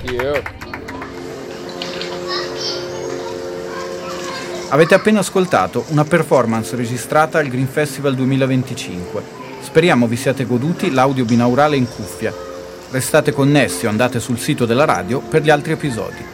you. Avete appena ascoltato una performance registrata al Green Festival 2025. Speriamo vi siate goduti l'audio binaurale in cuffia. Restate connessi o andate sul sito della radio per gli altri episodi.